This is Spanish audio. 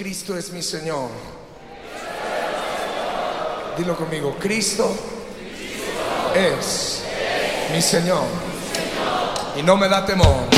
Cristo es mi Señor. Dilo conmigo, Cristo es mi Señor y no me da temor